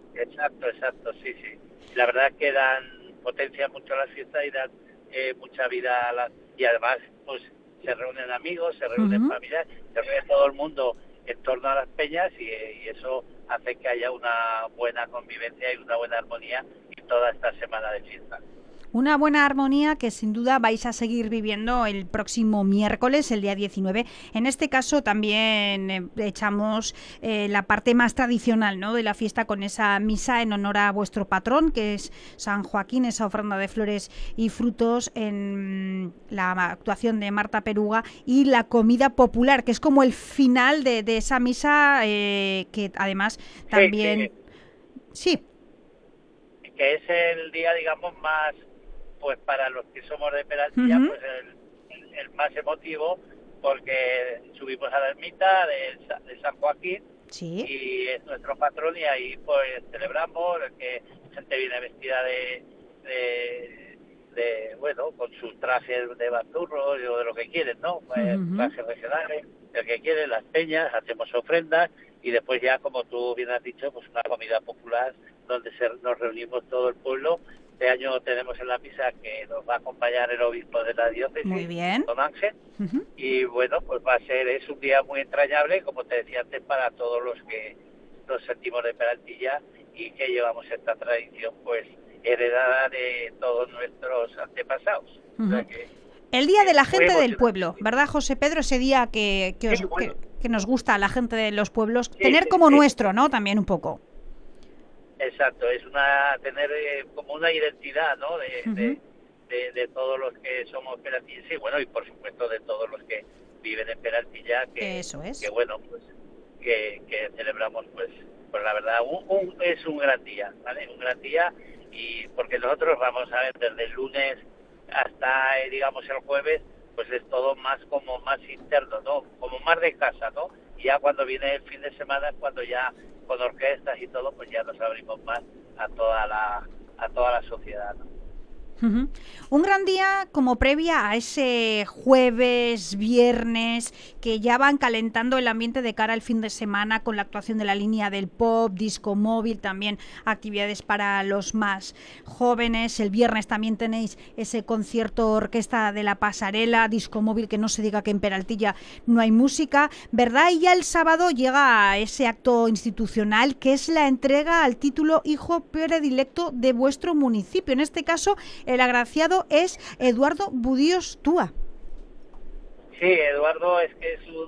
Exacto, sí. La verdad es que dan potencia mucho a las fiestas y dan mucha vida y además pues se reúnen amigos, se reúnen familias, se reúne todo el mundo en torno a las peñas y eso hace que haya una buena convivencia y una buena armonía en toda esta semana de fiesta.
Una buena armonía que sin duda vais a seguir viviendo el próximo miércoles, el día 19. En este caso también echamos la parte más tradicional, ¿no?, de la fiesta, con esa misa en honor a vuestro patrón, que es San Joaquín, esa ofrenda de flores y frutos en la actuación de Marta Peruga, y la comida popular, que es como el final de esa misa, que además también... Sí.
Que es el día, digamos, más... pues para los que somos de Peraltilla, pues el más emotivo, porque subimos a la ermita de San Joaquín, y es nuestro patrón, y ahí pues celebramos, que gente viene vestida de bueno, con sus trajes de baturros o de lo que quieren, ¿no? Pues, trajes regionales, el que quiere, las peñas, hacemos ofrendas, y después ya, como tú bien has dicho, pues una comida popular donde nos reunimos todo el pueblo. Este año tenemos en la misa que nos va a acompañar el obispo de la diócesis,
muy bien,
don Ángel, y bueno, pues es un día muy entrañable, como te decía antes, para todos los que nos sentimos de Peraltilla y que llevamos esta tradición pues heredada de todos nuestros antepasados. O sea que,
el día de la gente del pueblo, ¿verdad, José Pedro? Ese día que nos gusta a la gente de los pueblos tener como nuestro, ¿no? También un poco.
Exacto, es tener como una identidad, ¿no? De todos los que somos peraltillenses, y bueno, y por supuesto de todos los que viven en Peraltilla,
eso es.
Que bueno, pues que celebramos, pues la verdad es un gran día, ¿vale? Un gran día, y porque nosotros vamos a ver desde el lunes hasta digamos el jueves, pues es todo más interno, ¿no? Como más de casa, ¿no? Y ya cuando viene el fin de semana es cuando ya con orquestas y todo, pues ya nos abrimos más a toda la sociedad, ¿no?
Un gran día como previa a ese jueves, viernes, que ya van calentando el ambiente de cara al fin de semana, con la actuación de la línea del pop, disco móvil, también actividades para los más jóvenes. El viernes también tenéis ese concierto orquesta de la pasarela, disco móvil, que no se diga que en Peraltilla no hay música, ¿verdad? Y ya el sábado llega ese acto institucional, que es la entrega al título Hijo Predilecto de vuestro municipio. En este caso, el agraciado es Eduardo Budíos Túa.
Sí, Eduardo es que es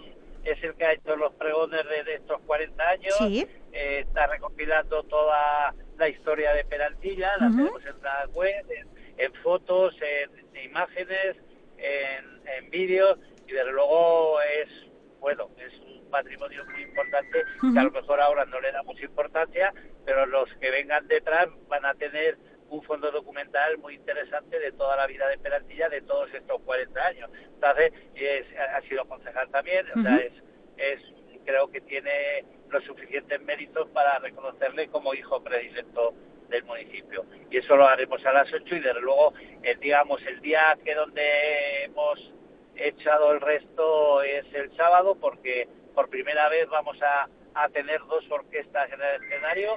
es el que ha hecho los pregones de estos 40 años.
Sí.
Está recopilando toda la historia de Peraltilla, la tenemos en la web, en fotos, en imágenes, en vídeos, y desde luego es un patrimonio muy importante que a lo mejor ahora no le damos importancia, pero los que vengan detrás van a tener un fondo documental muy interesante de toda la vida de Peraltilla, de todos estos 40 años. Entonces, ha sido concejal también, o sea, creo que tiene los suficientes méritos para reconocerle como hijo predilecto del municipio. Y eso lo haremos a las 8 y desde luego, el día que donde hemos echado el resto es el sábado, porque por primera vez vamos a tener 2 orquestas en el escenario,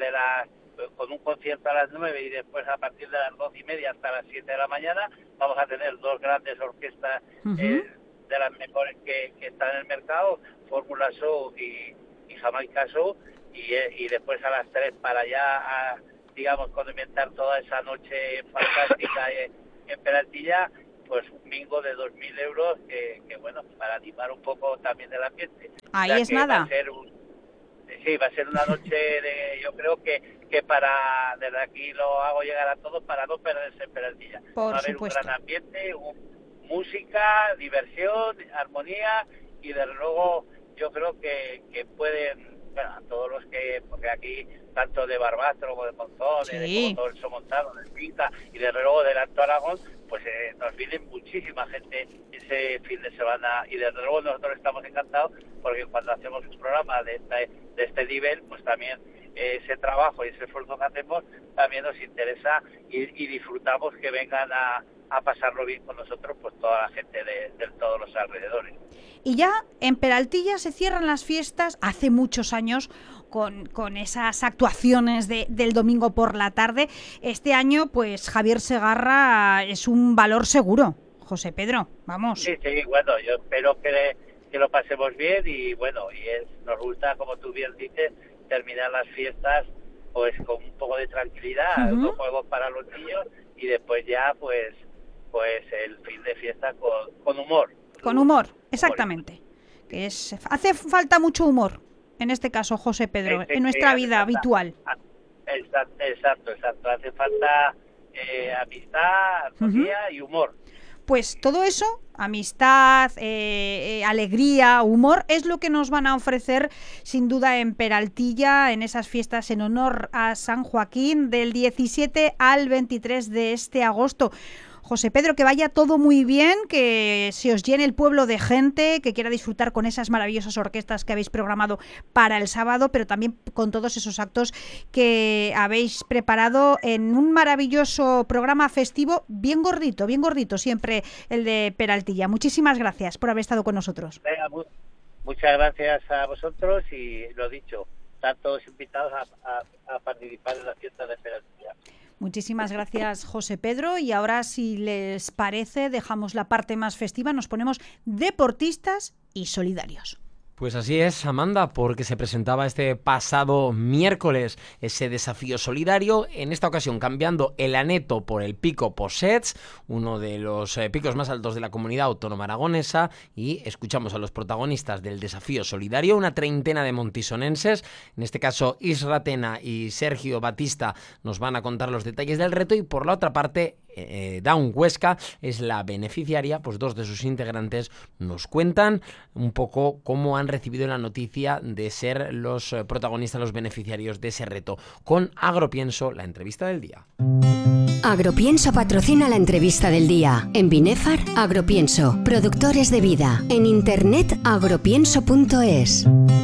con un concierto a las 9 y después a partir de las 12:30 hasta las 7 de la mañana vamos a tener 2 grandes orquestas de las mejores que están en el mercado, Fórmula Show y Jamaica Show, y después a las 3 para ya, digamos, condimentar toda esa noche fantástica en Peraltilla, pues un bingo de 2.000 euros que bueno, para animar un poco también el ambiente.
Ahí es nada.
Va a ser una noche yo creo que desde aquí lo hago llegar a todos para no perderse en Peraltilla.
Va
a haber
supuesto.
un gran ambiente, música, diversión, armonía, y desde luego yo creo que pueden, a todos los porque aquí tanto de Barbastro como de Monzón, de todo el Somontano, de Pinta y desde luego del Alto Aragón, pues nos viene muchísima gente ese fin de semana, y desde luego nosotros estamos encantados porque cuando hacemos un programa de este nivel, pues también ese trabajo y ese esfuerzo que hacemos también nos interesa, y disfrutamos que vengan a pasarlo bien con nosotros, pues toda la gente de todos los alrededores.
Y ya en Peraltilla se cierran las fiestas hace muchos años con esas actuaciones del domingo por la tarde. Este año, pues Javier Segarra es un valor seguro, José Pedro, vamos.
Sí, bueno, yo espero que lo pasemos bien, y bueno, nos gusta, como tú bien dices, terminar las fiestas pues con un poco de tranquilidad, unos juegos para los niños, y después ya pues el fin de fiesta con humor.
Con humor, exactamente. Que hace falta mucho humor, en este caso, José Pedro, en nuestra vida habitual.
Exacto. Hace falta amistad, armonía y humor.
Pues todo eso, amistad, alegría, humor, es lo que nos van a ofrecer sin duda en Peraltilla, en esas fiestas en honor a San Joaquín del 17 al 23 de este agosto. José Pedro, que vaya todo muy bien, que se os llene el pueblo de gente, que quiera disfrutar con esas maravillosas orquestas que habéis programado para el sábado, pero también con todos esos actos que habéis preparado en un maravilloso programa festivo, bien gordito siempre el de Peraltilla. Muchísimas gracias por haber estado con nosotros.
Venga, muchas gracias a vosotros, y lo dicho, están todos invitados a participar en la fiesta de Peraltilla.
Muchísimas gracias, José Pedro. Y ahora, si les parece, dejamos la parte más festiva, nos ponemos deportistas y solidarios.
Pues así es, Amanda, porque se presentaba este pasado miércoles ese desafío solidario, en esta ocasión cambiando el Aneto por el Pico Possets, uno de los picos más altos de la comunidad autónoma aragonesa, y escuchamos a los protagonistas del desafío solidario, una treintena de montisonenses, en este caso Isra Tena y Sergio Batista nos van a contar los detalles del reto, y por la otra parte Down Huesca es la beneficiaria, pues 2 de sus integrantes nos cuentan un poco cómo han recibido la noticia de ser los protagonistas, los beneficiarios de ese reto. Con Agropienso, la entrevista del día.
Agropienso patrocina la entrevista del día. En Binefar, Agropienso, productores de vida. En internet, agropienso.es.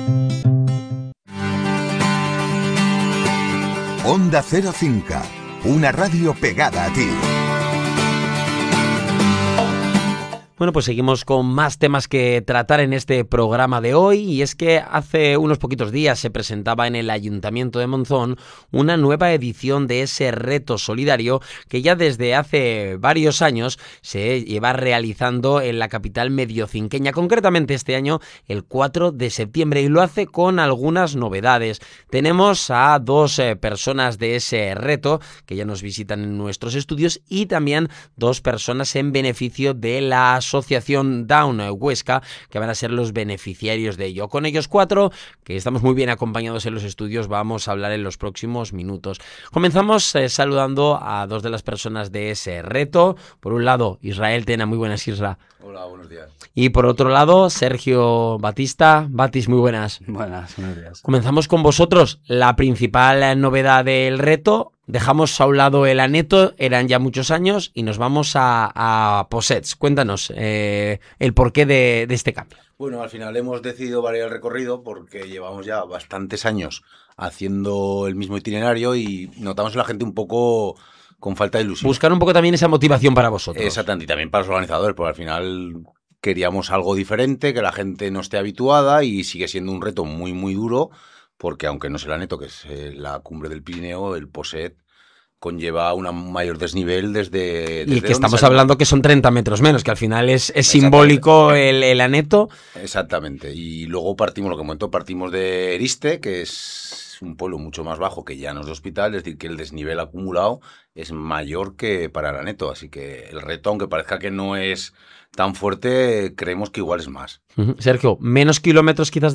Onda Cero Cinca, una radio pegada a ti.
Bueno, pues seguimos con más temas que tratar en este programa de hoy, y es que hace unos poquitos días se presentaba en el Ayuntamiento de Monzón una nueva edición de ese reto solidario que ya desde hace varios años se lleva realizando en la capital mediocinqueña, concretamente este año el 4 de septiembre, y lo hace con algunas novedades. Tenemos a 2 personas de ese reto que ya nos visitan en nuestros estudios, y también 2 personas en beneficio de la Asociación Down Huesca, que van a ser los beneficiarios de ello. Con ellos 4, que estamos muy bien acompañados en los estudios, vamos a hablar en los próximos minutos. Comenzamos saludando a 2 de las personas de ese reto. Por un lado, Israel Tena. Muy buenas, Isra.
Hola, buenos días.
Y por otro lado, Sergio Batista. Batis, muy buenas.
Buenos días.
Comenzamos con vosotros. La principal novedad del reto, dejamos a un lado el aneto, eran ya muchos años, y nos vamos a Possets. Cuéntanos el porqué de este cambio.
Bueno, al final hemos decidido variar el recorrido porque llevamos ya bastantes años haciendo el mismo itinerario y notamos a la gente un poco con falta de ilusión.
Buscar un poco también esa motivación para vosotros.
Exactamente, y también para los organizadores, porque al final queríamos algo diferente, que la gente no esté habituada, y sigue siendo un reto muy, muy duro, porque aunque no es el aneto, que es la cumbre del Pirineo, el Posset conlleva un mayor desnivel desde
y que estamos hablando que son 30 metros menos, que al final es simbólico el aneto.
Exactamente, y luego partimos de Eriste, que es un pueblo mucho más bajo que Llanos de Hospital, es decir, que el desnivel acumulado es mayor que para el aneto, así que el reto, aunque parezca que no es tan fuerte, creemos que igual es más.
Sergio, menos kilómetros quizás